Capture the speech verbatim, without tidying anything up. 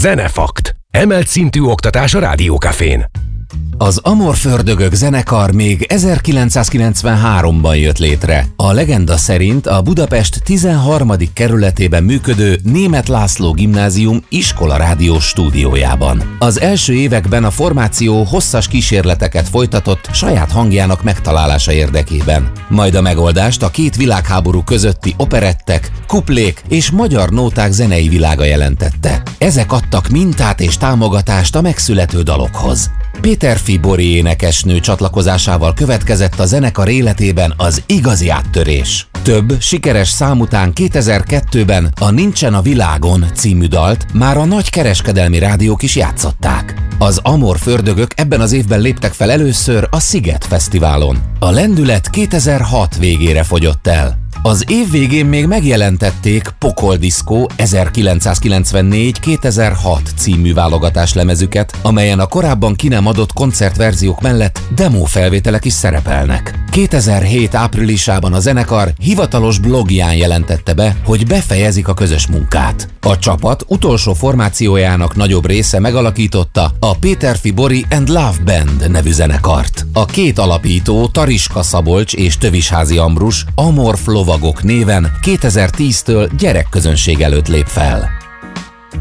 Zenefakt. Emelt szintű oktatás a Rádiókafén. Az Amorfördögök zenekar még ezerkilencszázkilencvenháromban jött létre. A legenda szerint a Budapest tizenharmadik kerületében működő Németh László Gimnázium iskola rádiós stúdiójában. Az első években a formáció hosszas kísérleteket folytatott saját hangjának megtalálása érdekében. Majd a megoldást a két világháború közötti operettek, kuplék és magyar nóták zenei világa jelentette. Ezek adtak mintát és támogatást a megszülető dalokhoz. Péterfi Bori énekesnő csatlakozásával következett a zenekar életében az igazi áttörés. Több sikeres szám után kétezer-kettőben a Nincsen a világon című dalt már a nagy kereskedelmi rádiók is játszották. Az Amorfördögök ebben az évben léptek fel először a Sziget Fesztiválon. A lendület kétezer-hat végére fogyott el. Az év végén még megjelentették Pokoldiszkó ezerkilencszázkilencvennégy kétezer-hat című válogatás lemezüket, amelyen a korábban ki nem adott koncertverziók mellett demo felvételek is szerepelnek. kétezer-hét áprilisában a zenekar hivatalos blogján jelentette be, hogy befejezik a közös munkát. A csapat utolsó formációjának nagyobb része megalakította a Péterfi Bori and Love Band nevű zenekart. A két alapító, Tariska Szabolcs és Tövisházi Ambrus Amorf Lovagok néven kétezer-tíztől gyerekközönség előtt lép fel.